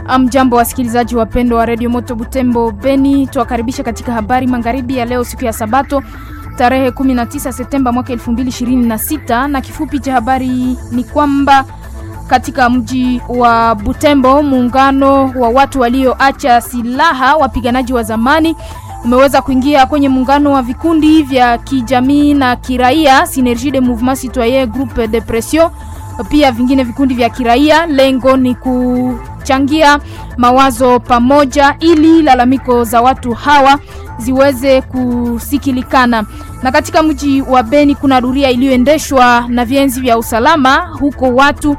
Jambo wasikilizaji wapendwa wa Radio Moto Butembo Beni, tuwakaribisha katika habari magharibi ya leo, siku ya Sabato tarehe 19 Septemba mwaka 2026, na kifupi cha habari ni kwamba katika mji wa Butembo muungano wa watu walioacha silaha, wapiganaji wa zamani, umeweza kuingia kwenye muungano wa vikundi vya kijamii na kiraia Synergie de Mouvement Citoyen Groupe de Pression, pia vingine vikundi vya kiraia. Lengo ni kuchangia mawazo pamoja ili lalamiko za watu hawa ziweze kusikilikana. Na katika mji wa Beni kuna doria iliyoendeshwa na vienzi vya usalama, huko watu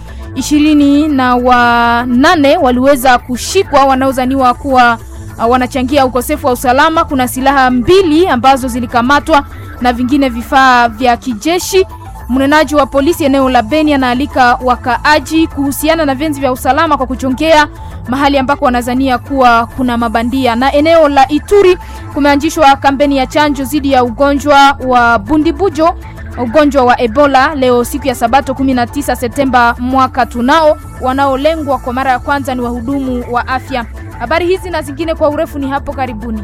28 waliweza kushikwa wanaozaniwa kuwa wanachangia ukosefu wa usalama. Kuna silaha 2 ambazo zilikamatwa na vingine vifaa vya kijeshi. Mnenaji wa polisi eneo la Beni anaalika wakaaji kuhusiana na vienzi vya usalama kwa kuchongea mahali ambako wanazania kuwa kuna mabandia. Na eneo la Ituri kumeanzishwa kampeni ya chanjo dhidi ya ugonjwa wa bundibujo, ugonjwa wa Ebola, leo siku ya Sabato 19 Septemba mwaka tunao. Wanaolengwa kwa mara ya kwanza ni wahudumu wa afya. Habari hizi na zingine kwa urefu ni hapo karibuni.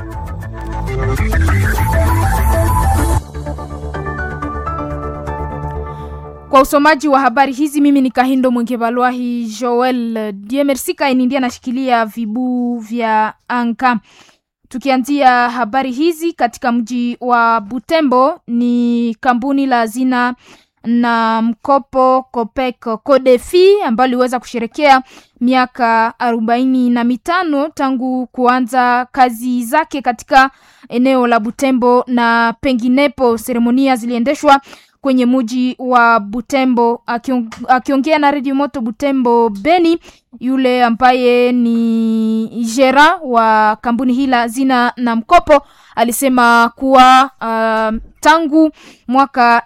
Kwa usomaji wa habari hizi mimi ni Kahindo Mwengebalwahi Joel Diemersika, inindia nashikilia vibu vya anka. Tukianzia habari hizi katika mji wa Butembo, ni kampuni la hazina na mkopo Copec Codefi ambao liweza kusherekea miaka 45 tangu kuanza kazi zake katika eneo la Butembo na penginepo. Seremonia ziliendeshwa kwenye mji wa Butembo. Akiongea na Radio Moto Butembo Beni, yule ambaye ni jera wa kampuni hii la hazina na mkopo alisema kuwa tangu mwaka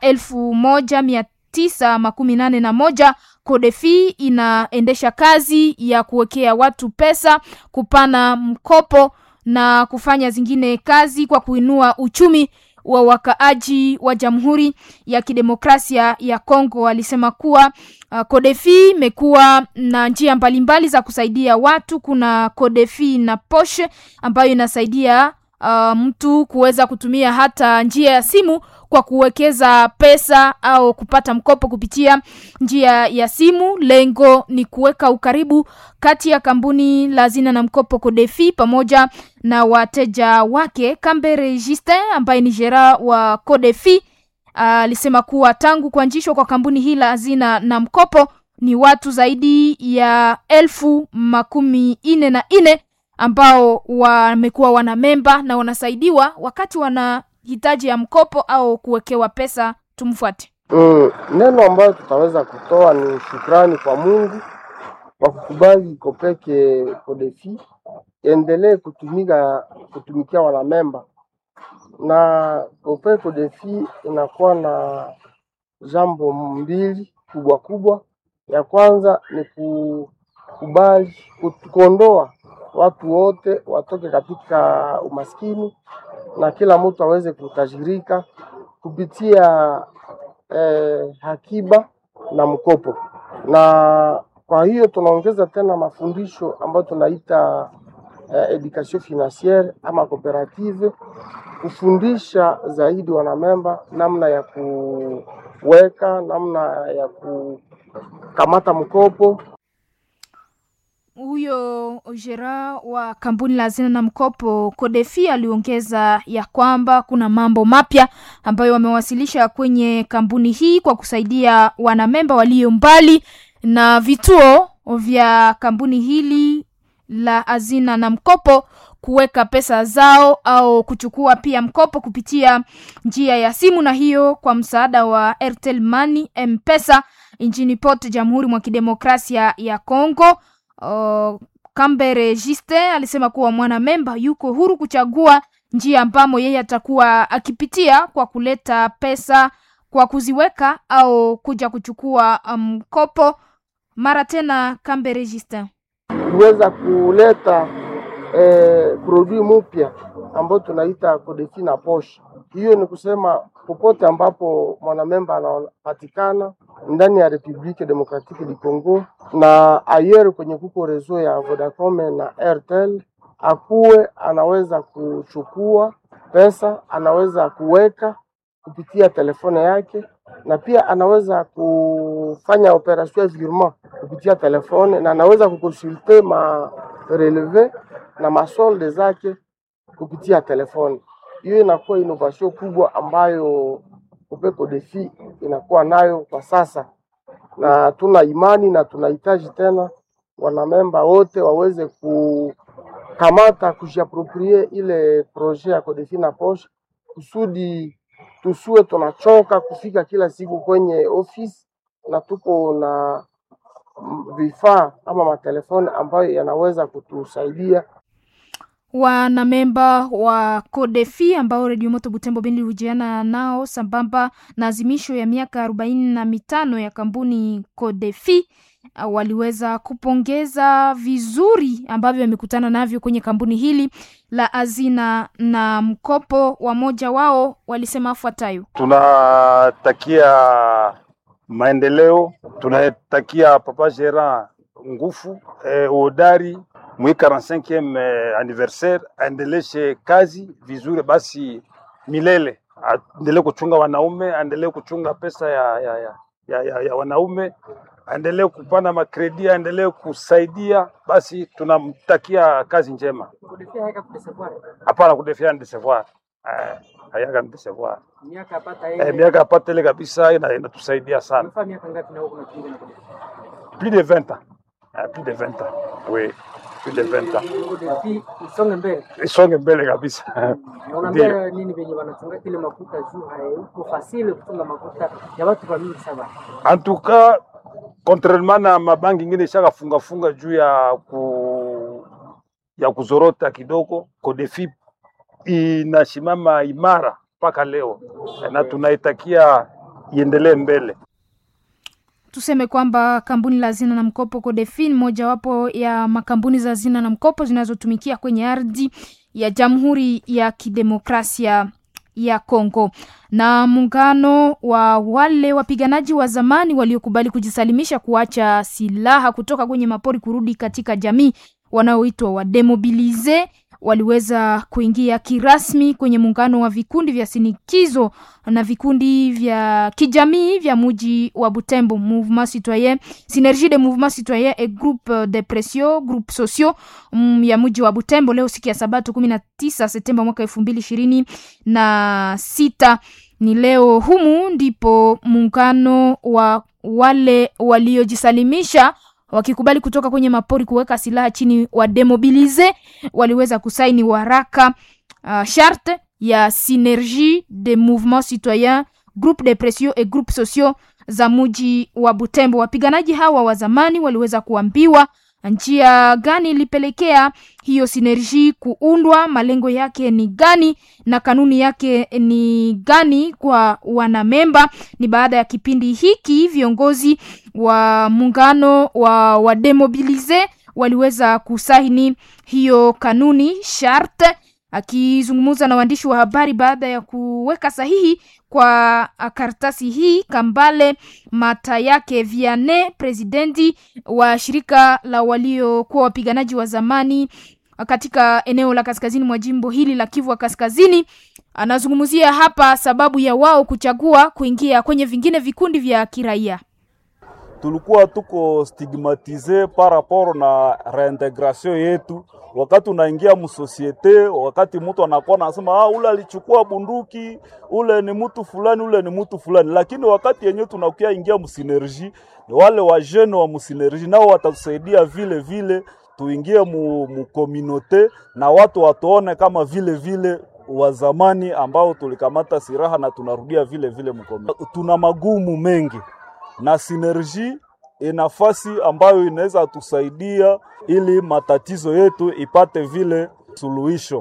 1981 Codefi inaendesha kazi ya kuwekea watu pesa, kupana mkopo na kufanya zingine kazi kwa kuinua uchumi wa wakaaji wa Jamhuri ya Kidemokrasia ya Kongo. Alisema kuwa Codefi imekuwa na njia mbalimbali za kusaidia watu. Kuna Codefi na Poshe ambayo inasaidia mtu kuweza kutumia hata njia ya simu kwa kuwekeza pesa au kupata mkopo kupitia njia ya simu. Lengo ni kuweka ukaribu kati ya kampuni la hazina na mkopo Codefi pamoja na wateja wake. Kambere Justin ambaye ni jera wa Codefi alisema kuwa tangu kuanzishwa kwa kampuni hii la hazina na mkopo ni watu zaidi ya 44,000 ambao wamekuwa wana memba na wanasaidiwa wakati wanahitaji ya mkopo au kuwekewa pesa. Tumfuate. Neno ambayo tutaweza kutoa ni shukrani kwa Mungu kwa kukubali Copec Codefi endelee kutumikia wana memba. Na Copec Codefi inakuwa na jambo 2 kubwa. Ya kwanza ni kukubali kuondoa watu wote watoke katika umaskini na kila mtu aweze kutajirika kupitia hakiba na mkopo. Na kwa hiyo tunaongeza tena mafundisho ambayo tunaita education financiere ama cooperative, kufundisha zaidi wanamemba namna ya kuweka, namna ya kukamata mkopo. Huyo jera wa kampuni la hazina na mkopo Codefi aliongeza ya kwamba kuna mambo mapya ambayo wamewasilisha kwenye kampuni hii kwa kusaidia wanamemba walio mbali na vituo vya kampuni hili la hazina na mkopo kuweka pesa zao au kuchukua pia mkopo kupitia njia ya simu, na hiyo kwa msaada wa Airtel Money M-Pesa nchini pote Jamhuri mwa Kidemokrasia ya Kongo. Kambere Justin alisema kuwa mwana memba yuko huru kuchagua njia ambamo yeye atakuwa akipitia kwa kuleta pesa kwa kuziweka au kuja kuchukua mkopo. Mara tena Kambere Justin tuweza kuleta produit mpya ambao tunaita Codefi na Poshe. Hiyo ni kusema popote ambapo mwanamemba anapatikana ndani ya Republique Democratique du Congo na ayer kwenye kuko rezo ya Vodacom na Airtel, akuwe anaweza kuchukua pesa, anaweza kuweka kupitia telefone yake, na pia anaweza kufanya operation ya virement kupitia telefone, na anaweza kukonsulte ma releve na masolde zake kupitia telefone. Hiyo inakuwa innovation kubwa ambayo Kopeko Defi inakuwa nayo kwa sasa, na tuna imani na tunahitaji tena wanamemba wote waweze kukamata kujiaproprie ile projet ya Codefi na Poche, kusudi tusiwe tunachoka kufika kila siku kwenye ofisi, na tuko na vifaa ama matelefoni ambayo yanaweza kutusaidia. Wanamemba wa Codefi ambao Radio Moto Butembo Beni hujiana nao sambamba na azimisho ya miaka 45 ya kampuni Codefi waliweza kupongeza vizuri ambavyo wamekutana navyo kwenye kampuni hili la hazina na mkopo. Wamoja wao walisema afuatayo: tunatakia maendeleo, tunatakia Papa Gérard nguvu hodari mwi 45e anniversaire, aendeleshe kazi vizuri basi milele, aendelee kuchunga wanaume, aendelee kuchunga pesa ya wanaume, aendelee kupana makredi, aendelee kusaidia. Basi tunamtakia kazi njema. Hapana kudefia ni desevoir. Hayaka ni desevoir. Miaka apata ile kabisa inatusaidia sana. Plus de 20 ans. Plus de 20 ans. Oui. Plus de 20 ans. Isonge mbele kabisa. Unaambia nini venye wanachunga kile makuta juu haiko facile kuchunga makuta ya watu kwa mingi sana. En tout cas, contrairement na mabanki ingine shaka funga juu ya kuzorota kidogo, Codefi inasimama imara mpaka leo na tunaitakia iendelee mbele. Tuseme kwamba kampuni la hazina na mkopo Codefi moja wapo ya makampuni za hazina na mkopo zinazotumikia kwenye ardhi ya Jamhuri ya Kidemokrasia ya Kongo. Na muungano wa wale wapiganaji wa zamani waliokubali kujisalimisha kuacha silaha kutoka kwenye mapori kurudi katika jamii wanaoitwa wa demobilize waliweza kuingia kirasmi kwenye muungano wa vikundi vya sinikizo na vikundi vya kijamii vya mji wa Butembo, Mouvement Citoyen, Synergie de Mouvement Citoyen et Groupe de Pression, Groupe Sociaux ya mji wa Butembo, leo siku ya Sabato 19 Septemba mwaka 2026. Ni leo humu ndipo muungano wa wale waliojisalimisha wakikubali kutoka kwenye mapori kuweka silaha chini wa demobilize waliweza kusaini waraka charte ya Synergie de Mouvement Citoyen, Groupe de Pression et Groupe Sociaux za mji wa Butembo. Wapiganaji hawa wa zamani waliweza kuambiwa njia gani ilipelekea hiyo synergie kuundwa, malengo yake ni gani na kanuni yake ni gani kwa wanamemba. Ni baada ya kipindi hiki viongozi wa muungano wa demobilize waliweza kusaini hiyo kanuni charte. Akizungumza na waandishi wa habari baada ya kuweka sahihi kwa karatasi hii, Kambale Mata yake Vianney, presidenti wa shirika la waliokuwa wapiganaji wa zamani katika eneo la kaskazini mwa jimbo hili la Kivu wa Kaskazini, anazungumzia hapa sababu ya wao kuchagua kuingia kwenye vingine vikundi vya kiraia. Tulikuwa tuko stigmatize par rapport na reintegration yetu. Wakati unaingia msosiete, wakati mtu anakuwa anasema ule alichukua bunduki, ule ni mtu fulani, ule ni mtu fulani. Lakini wakati yenyewe tunakuja ingia msinergie, wale wa jeune wa msinergie nao watatusaidia vile vile tuingie mu communauté na watu watuone kama vile vile wa zamani ambao tulikamata silaha na tunarudia vile vile mkono. Tuna magumu mengi na synergie nafasi ambayo inaweza tusaidia ili matatizo yetu ipate vile suluhisho.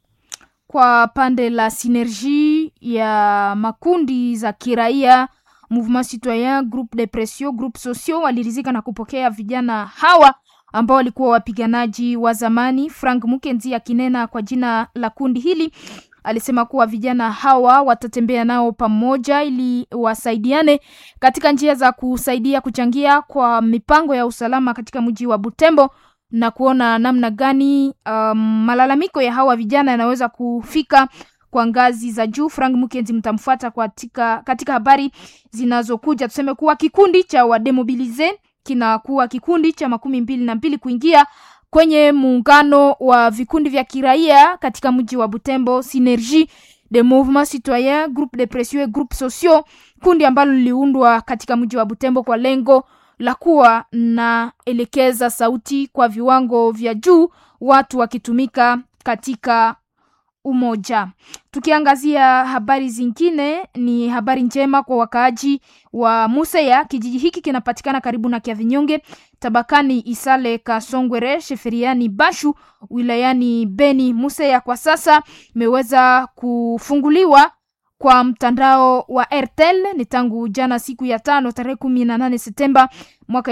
Kwa pande la synergie ya makundi za kiraia, Mouvement Citoyen, Groupe de Pression, Groupe Sociaux walirizika na kupokea vijana hawa ambao walikuwa wapiganaji wa zamani. Frank Mukenzi akinena kwa jina la kundi hili Alisema kuwa vijana hawa watatembea nao pamoja ili wasaidiane katika njia za kusaidia kuchangia kwa mipango ya usalama katika mji wa Butembo na kuona namna gani malalamiko ya hawa vijana yanaweza kufika kwa ngazi za juu. Frank Mukenzi mtamfuata katika habari zinazokuja. Tuseme kuwa kikundi cha wademobilize kinakuwa kikundi cha 22 kuingia kwenye muungano wa vikundi vya kiraia katika mji wa Butembo, Synergie des Mouvements Citoyens, Groupe de Pression et Groupes Sociaux, kundi ambalo liliundwa katika mji wa Butembo kwa lengo la kuwa na elekeza sauti kwa viwango vya juu, watu wakitumika katika umoja. Tukiangazia habari zingine, ni habari njema kwa wakaaji wa Museya. Kijiji hiki kinapatikana karibu na Kiavinyonge, tabakani Isale Kasongwere, sheferiani Bashu, wilayani Beni. Museya kwa sasa imeweza kufunguliwa kwa mtandao wa Airtel ni tangu jana siku ya 5 tarehe 18 Septemba mwaka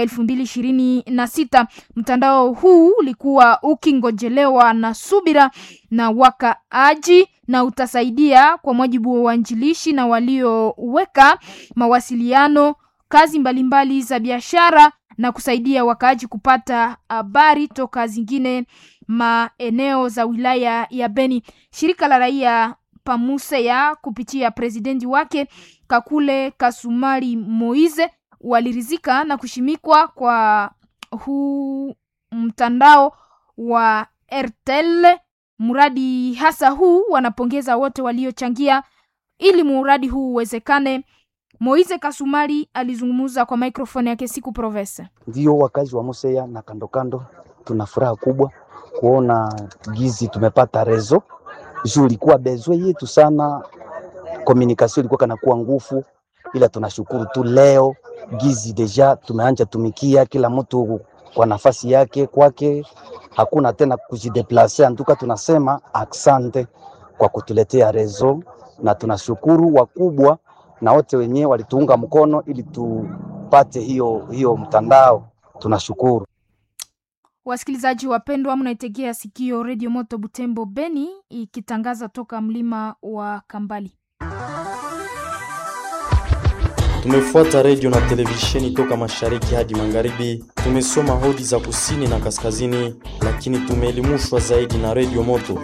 2026. Mtandao huu ulikuwa ukingojelewa na subira na wakaaji na utasaidia kwa mujibu wa waanjilishi na walioweka mawasiliano, kazi mbalimbali za biashara na kusaidia wakaaji kupata habari toka zingine maeneo za wilaya ya Beni. Shirika la raia Pamuseya kupitia presidenti wake Kakule Kasumari Moize walirizika na kushimikwa kwa huu mtandao wa Airtel. Muradi hasa huu wanapongeza wote waliochangia ili muradi huu uwezekane. Moize Kasumari alizungumza kwa microphone yake Siku Province. Ndio wakazi wa Museya na kando kando tuna furaha kubwa kuona gizi tumepata rezo. Juu ilikuwa bezwe yetu sana, communication ilikuwa kana kuwa ngufu, ila tunashukuru tu leo gizi deja tumeanja tumikia kila mtu kwa nafasi yake kwake, hakuna tena kujideplace. Antuka tunasema asante kwa kutuletea rezo na tunashukuru wakubwa na wote wenyewe walituunga mkono ili tupate hiyo mtandao. Tunashukuru. Wasikilizaji wapendwa, mnaitegea sikio Radio Moto Butembo Beni ikitangaza toka mlima wa Kambali. Tumefuata radio na televisheni toka mashariki hadi magharibi. Tumesoma hodi za kusini na kaskazini, lakini tumeelimishwa zaidi na Radio Moto.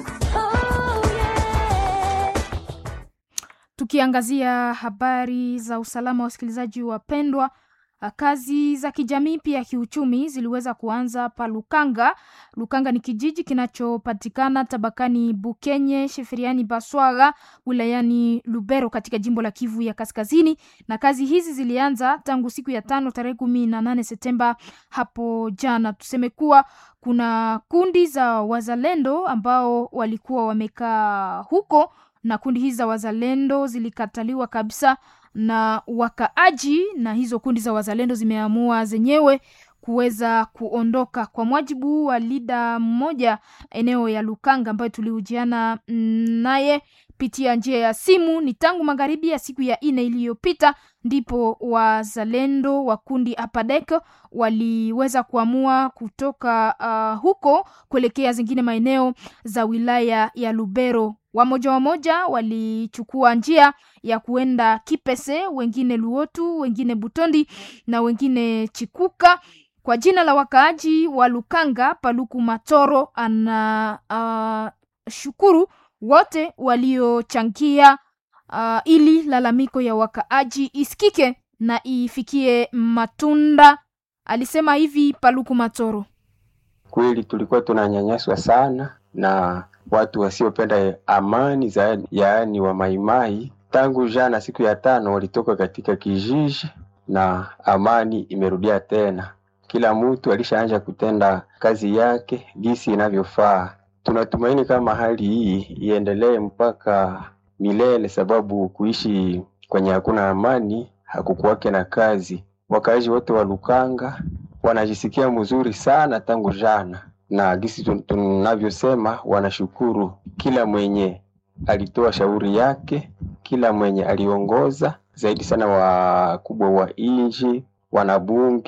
Tukiangazia habari za usalama, wasikilizaji wapendwa, kazi za kijamii pia kiuchumi ziliweza kuanza pa Lukanga. Lukanga ni kijiji kinachopatikana tabakani Bukenye, sheferiani Baswaga, wilayani Lubero katika jimbo la Kivu ya Kaskazini, na kazi hizi zilianza tangu siku ya 5 tarehe 18 Septemba hapo jana. Tuseme kuwa kuna kundi za wazalendo ambao walikuwa wamekaa huko, na kundi hizi za wazalendo zilikataliwa kabisa na wakaaji, na hizo kundi za wazalendo zimeamua zenyewe kuweza kuondoka. Kwa mujibu wa lida mmoja eneo ya Lukanga ambayo tuliujiana naye pitia njia ya simu, ni tangu magharibi ya siku ya 4 iliyopita ndipo wazalendo wa kundi Apadek waliweza kuamua kutoka huko kuelekea zingine maeneo za wilaya ya Lubero. Wamoja walichukua njia ya kuenda Kipese, wengine Luotu, wengine Butondi na wengine Chikuka. Kwa jina la wakaaji wa Lukanga, Paluku Matoro ana shukuru wote waliochangia ili lalamiko ya wakaaji isikike na ifikie matunda. Alisema hivi Paluku Matoro: kweli tulikuwa tunanyanyaswa sana na watu wasiopenda amani, yaani wa maimai. Tangu jana siku ya 5 walitoka katika kijiji na amani imerudia tena. Kila mtu alishaanza kutenda kazi yake jinsi inavyofaa. Tunatumaini kama hali hii iendelee mpaka milele, sababu kuishi kwenye hakuna amani hakukuwake na kazi. Wakazi wote wa Lukanga wanajisikia mzuri sana tangu jana, na gisi tunavyosema wanashukuru kila mwenye alitoa shauri yake, kila mwenye aliongoza, zaidi sana wakubwa wa inji, wanabunge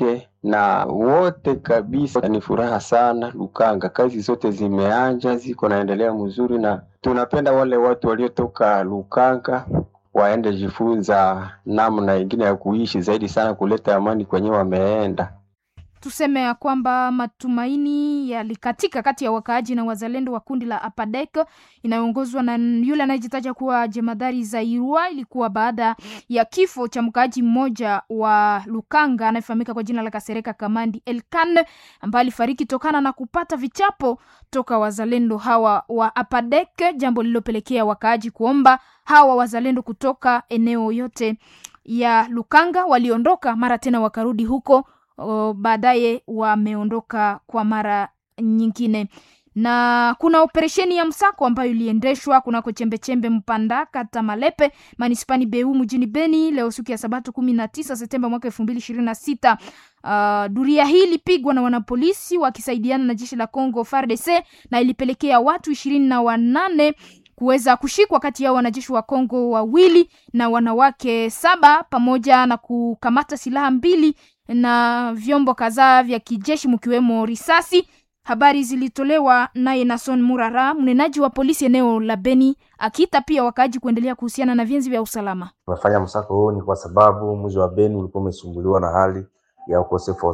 na wote kabisa. Ni furaha sana Lukanga, kazi zote zimeanja, ziko naendelea mzuri, na tunapenda wale watu waliotoka Lukanga waende jifunza namna nyingine ya kuishi zaidi sana, kuleta amani kwenye wameenda. Tuseme ya kwamba matumaini yalikatika kati ya wakaaji na wazalendo wa kundi la APADEC inayoongozwa na yule anayejitaja kuwa jemadari Zairua. Ilikuwa baada ya kifo cha mkaaji mmoja wa Lukanga anayefahamika kwa jina la Kasereka Kamandi Elkan, ambaye alifariki tokana na kupata vichapo toka wazalendo hawa wa APADEC, jambo lililopelekea wakaaji kuomba hawa wazalendo kutoka eneo yote ya Lukanga waliondoka mara tena wakarudi huko. Baadaye wameondoka kwa mara nyingine, na kuna operesheni ya msako ambayo iliendeshwa kunako chembechembe Mpanda kata Malepe manispani Beu mjini Beni leo siku ya Sabato 19 Septemba mwaka 2026. Duria hii ilipigwa na wanapolisi wakisaidiana na jeshi la Kongo FARDC na ilipelekea watu 28 kuweza kushikwa, kati yao wanajeshi wa Kongo 2 na wanawake 7, pamoja na kukamata silaha 2 na vyombo kadhaa vya kijeshi mkiwemo risasi. Habari zilitolewa naye Nason Murara, mnenaji wa polisi eneo la Beni, akiita pia wakaaji kuendelea kuhusiana na vyenzi vya usalama. Tumefanya msako huu ni kwa sababu mji wa Beni ulikuwa umesumbuliwa na hali ya ukosefu